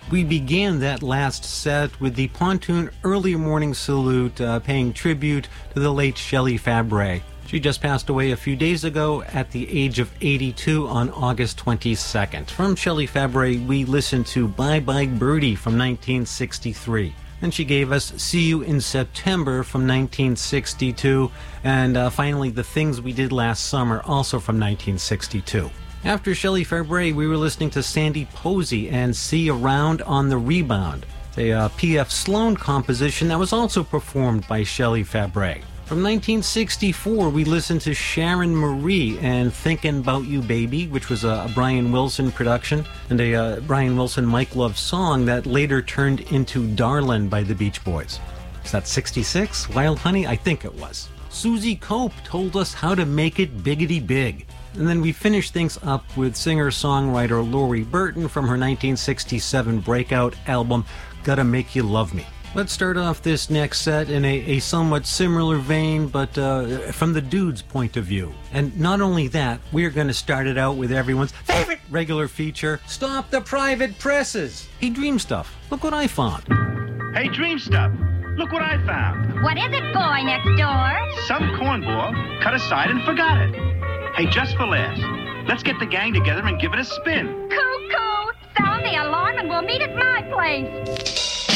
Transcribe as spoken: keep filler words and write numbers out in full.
We began that last set with the Pontoon Early Morning Salute, uh, paying tribute to the late Shelley Fabares. She just passed away a few days ago at the age of eighty-two on August twenty-second. From Shelley Fabares, we listened to Bye Bye Birdie from nineteen sixty-three. And she gave us See You in September from nineteen sixty-two. And uh, finally, The Things We Did Last Summer, also from nineteen sixty-two. After Shelley Fabares, we were listening to Sandy Posey and See Around on the Rebound, a uh, P F Sloan composition that was also performed by Shelley Fabares. From nineteen sixty-four, we listened to Sharon Marie and Thinkin' About You Baby, which was a, a Brian Wilson production, and a uh, Brian Wilson Mike Love song that later turned into Darlin' by the Beach Boys. Is that sixty-six? Wild Honey? I think it was. Susie Cope told us how to make it biggity big. And then we finished things up with singer-songwriter Laurie Burton from her nineteen sixty-seven breakout album, Gotta Make You Love Me. Let's start off this next set in a, a somewhat similar vein, but uh, from the dude's point of view. And not only that, we're going to start it out with everyone's favorite regular feature, Stop the Private Presses. Hey, Dream Stuff, look what I found. Hey, Dream Stuff, look what I found. What is it, boy next door? Some cornball cut aside and forgot it. Hey, just for laughs, let's get the gang together and give it a spin. Cuckoo! Sound the alarm and we'll meet at my place.